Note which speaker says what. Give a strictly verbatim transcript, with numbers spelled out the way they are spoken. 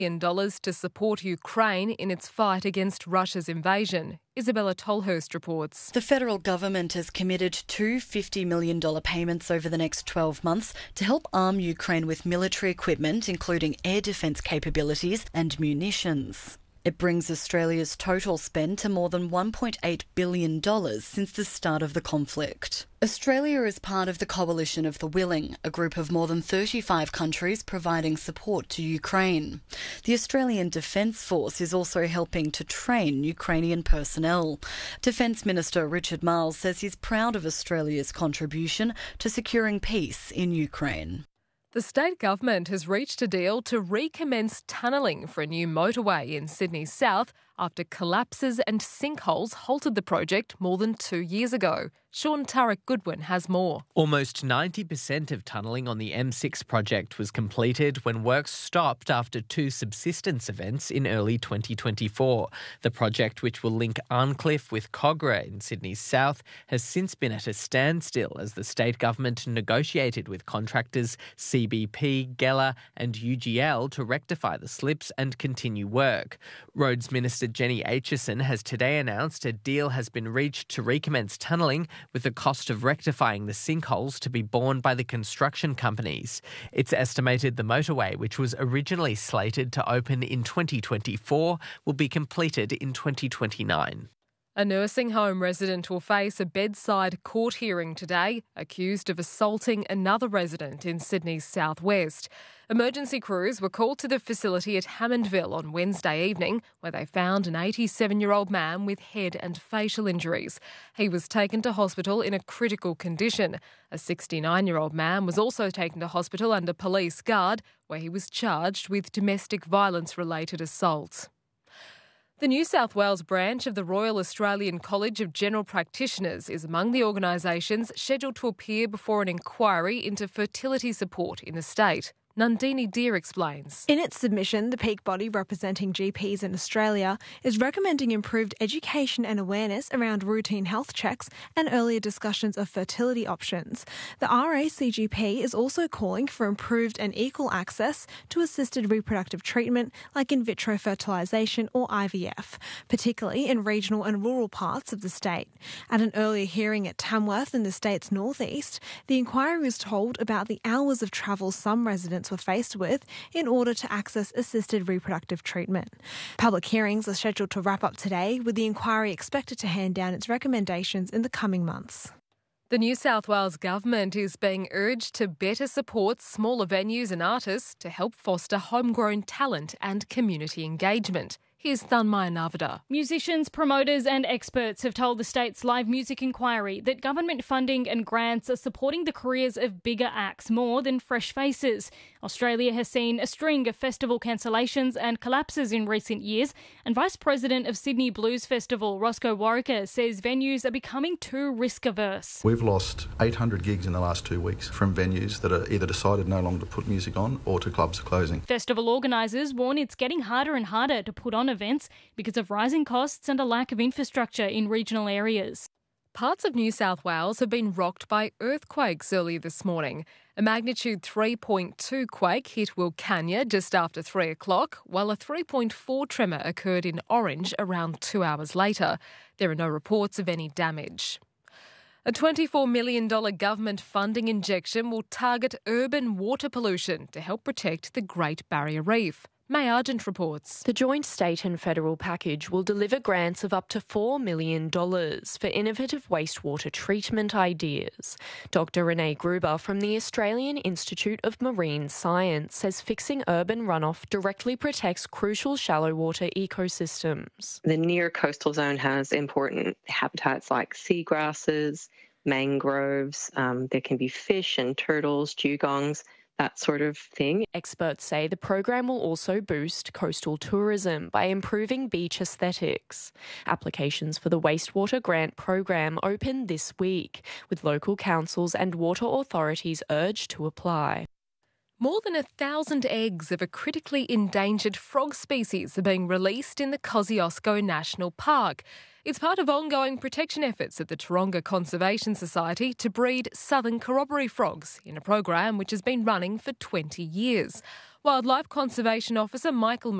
Speaker 1: million dollars to support Ukraine in its fight against Russia's invasion. Isabella Tolhurst reports.
Speaker 2: The federal government has committed two fifty million dollars payments over the next twelve months to help arm Ukraine with military equipment, including air defence capabilities and munitions. It brings Australia's total spend to more than one point eight billion dollars since the start of the conflict. Australia is part of the Coalition of the Willing, a group of more than thirty-five countries providing support to Ukraine. The Australian Defence Force is also helping to train Ukrainian personnel. Defence Minister Richard Marles says he's proud of Australia's contribution to securing peace in Ukraine.
Speaker 1: The state government has reached a deal to recommence tunnelling for a new motorway in Sydney's south after collapses and sinkholes halted the project more than two years ago. Sean Tarek Goodwin has more.
Speaker 3: Almost ninety percent of tunnelling on the M six project was completed when work stopped after two subsidence events in early twenty twenty-four. The project, which will link Arncliffe with Cogra in Sydney's south, has since been at a standstill as the state government negotiated with contractors C B P, Geller and U G L to rectify the slips and continue work. Roads Minister Jenny Aitchison has today announced a deal has been reached to recommence tunnelling, with the cost of rectifying the sinkholes to be borne by the construction companies. It's estimated the motorway, which was originally slated to open in twenty twenty-four, will be completed in twenty twenty-nine.
Speaker 1: A nursing home resident will face a bedside court hearing today, accused of assaulting another resident in Sydney's southwest. Emergency crews were called to the facility at Hammondville on Wednesday evening, where they found an eighty-seven-year-old man with head and facial injuries. He was taken to hospital in a critical condition. A sixty-nine-year-old man was also taken to hospital under police guard, where he was charged with domestic violence-related assault. The New South Wales branch of the Royal Australian College of General Practitioners is among the organisations scheduled to appear before an inquiry into fertility support in the state. Nandini Deer explains.
Speaker 4: In its submission, the peak body representing G Ps in Australia is recommending improved education and awareness around routine health checks and earlier discussions of fertility options. The R A C G P is also calling for improved and equal access to assisted reproductive treatment like in vitro fertilisation or I V F, particularly in regional and rural parts of the state. At an earlier hearing at Tamworth in the state's northeast, the inquiry was told about the hours of travel some residents were faced with in order to access assisted reproductive treatment. Public hearings are scheduled to wrap up today, with the inquiry expected to hand down its recommendations in the coming months.
Speaker 1: The New South Wales government is being urged to better support smaller venues and artists to help foster homegrown talent and community engagement. Here's Thanmaya Navada.
Speaker 5: Musicians, promoters and experts have told the state's live music inquiry that government funding and grants are supporting the careers of bigger acts more than fresh faces. Australia has seen a string of festival cancellations and collapses in recent years, and Vice President of Sydney Blues Festival, Roscoe Warwicker, says venues are becoming too risk-averse.
Speaker 6: We've lost eight hundred gigs in the last two weeks from venues that are either decided no longer to put music on or to clubs closing.
Speaker 5: Festival organisers warn it's getting harder and harder to put on events because of rising costs and a lack of infrastructure in regional areas.
Speaker 1: Parts of New South Wales have been rocked by earthquakes earlier this morning. A magnitude three point two quake hit Wilcannia just after three o'clock, while a three point four tremor occurred in Orange around two hours later. There are no reports of any damage. A twenty-four million dollars government funding injection will target urban water pollution to help protect the Great Barrier Reef. May Argent reports.
Speaker 7: The joint state and federal package will deliver grants of up to four million dollars for innovative wastewater treatment ideas. Doctor Renee Gruber from the Australian Institute of Marine Science says fixing urban runoff directly protects crucial shallow water ecosystems.
Speaker 8: The near coastal zone has important habitats like seagrasses, mangroves. Um, there can be fish and turtles, dugongs, that sort of thing.
Speaker 7: Experts say the program will also boost coastal tourism by improving beach aesthetics. Applications for the wastewater grant program open this week, with local councils and water authorities urged to apply.
Speaker 1: More than a thousand eggs of a critically endangered frog species are being released in the Kosciuszko National Park. It's part of ongoing protection efforts at the Taronga Conservation Society to breed southern corroboree frogs in a program which has been running for twenty years. Wildlife Conservation Officer Michael